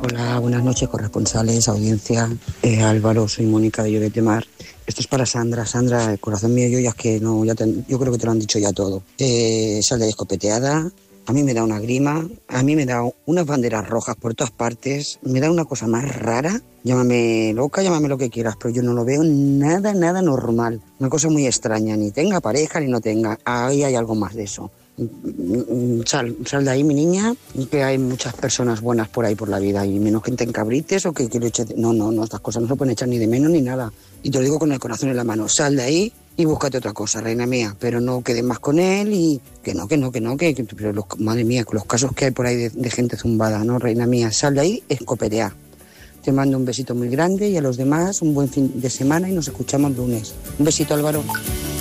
Hola, buenas noches, corresponsales, audiencia. Álvaro, soy Mónica de Lloret de Mar. Esto es para Sandra. Sandra, el corazón mío, yo ya es que no, yo creo que te lo han dicho ya todo. Sal de ahí escopeteada. A mí me da una grima, a mí me da unas banderas rojas por todas partes, me da una cosa más rara. Llámame loca, llámame lo que quieras, pero yo no lo veo nada normal. Una cosa muy extraña, ni tenga pareja ni no tenga. Ahí hay algo más de eso. Sal de ahí, mi niña, que hay muchas personas buenas por ahí por la vida y menos que te encabrites o que lo eches. No, estas cosas no se pueden echar ni de menos ni nada. Y te lo digo con el corazón en la mano, sal de ahí y búscate otra cosa, reina mía, pero no quedes más con él y pero madre mía, con los casos que hay por ahí de gente zumbada, ¿no? Reina mía, sal de ahí, escopetea. Te mando un besito muy grande y a los demás un buen fin de semana y nos escuchamos el lunes. Un besito, Álvaro.